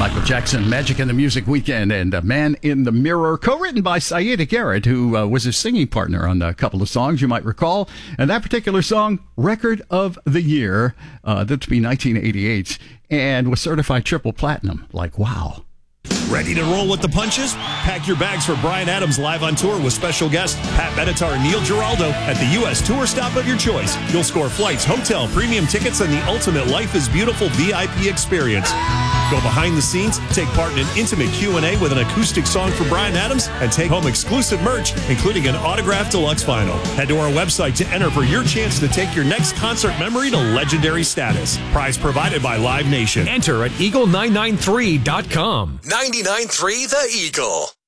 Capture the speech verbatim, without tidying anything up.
Michael Jackson, Magic in the Music Weekend, and uh, Man in the Mirror, co-written by Saida Garrett, who uh, was his singing partner on a couple of songs you might recall. And that particular song, Record of the Year, uh, that to be nineteen eighty-eight, and was certified triple platinum. Like, wow. Ready to roll with the punches? Pack your bags for Bryan Adams live on tour with special guests Pat Benatar and Neil Giraldo at the U S tour stop of your choice. You'll score flights, hotel, premium tickets, and the ultimate Life is Beautiful V I P experience. Go behind the scenes, take part in an intimate Q and A with an acoustic song for Bryan Adams, and take home exclusive merch, including an autographed deluxe vinyl. Head to our website to enter for your chance to take your next concert memory to legendary status. Prize provided by Live Nation. Enter at eagle nine nine three dot com. ninety-nine point three The Eagle.